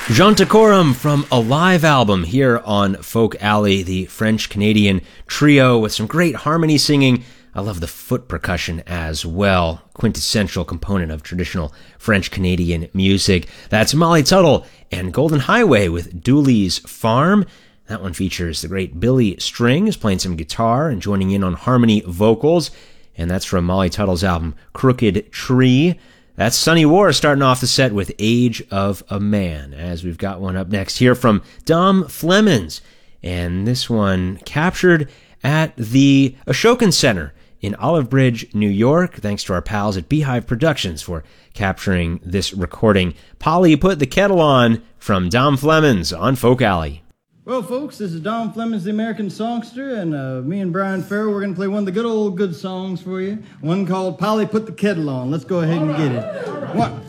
Jean Decorum from a live album here on Folk Alley, the French-Canadian trio with some great harmony singing. I love the foot percussion as well, quintessential component of traditional French-Canadian music. That's Molly Tuttle and Golden Highway with Dooley's Farm. That one features the great Billy Strings playing some guitar and joining in on harmony vocals. And that's from Molly Tuttle's album Crooked Tree. That's Sunny War starting off the set with Age of a Man, as we've got one up next here from Dom Flemons. And this one captured at the Ashokan Center in Olive Bridge, New York. Thanks to our pals at Beehive Productions for capturing this recording. Polly Put the Kettle On from Dom Flemons on Folk Alley. Well, folks, this is Dom Flemons, the American songster, and me and Brian Farrell, we're going to play one of the good songs for you. One called Polly Put the Kettle On. Let's go ahead and get it. One.